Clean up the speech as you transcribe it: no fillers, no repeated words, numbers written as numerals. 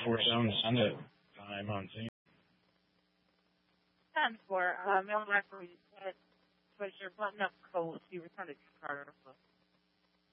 4-7 Senate time on Teams. 10-4, mail referee, push your button-up coat. You returned it to Carter.